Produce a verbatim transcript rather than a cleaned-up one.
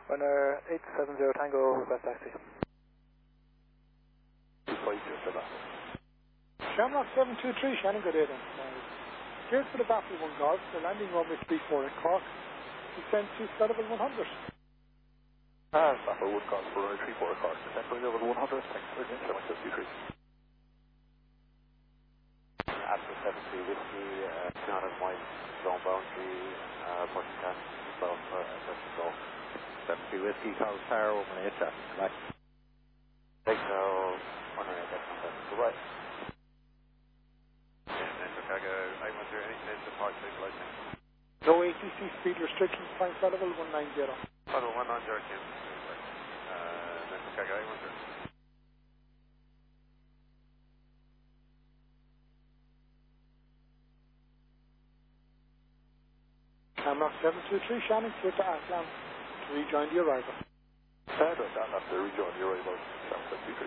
Runner eight seven zero Tango, request taxi. two five zero seven. Shamrock seven two three, Shannon, good evening. Geared for the Baffle one Golf, the landing runway three four in Cork. Descend to sea level one hundred. Ah, Baffle one Golf for runway three four in Cork. Descend to level one hundred. Thanks for the Shamrock seven two three. After seven two Whiskey, uh, two hundred miles, zone boundary, uh, pushing ten, twelve, uh, pushing golf. seven two Whiskey, Carl Tower, one eight, traffic, back. Take so, one eight, that's on seven, goodbye. Chicago, I want to any change to park stabilizing. No A T C speed restrictions, flying flight level one nine zero. Auto one nine zero, Kim. Uh, then Chicago, I want to. Shamrock seven two three, Shannon, clear to Atlan to rejoin the arrival. Sandra, after rejoin the arrival. Shamrock seven two three.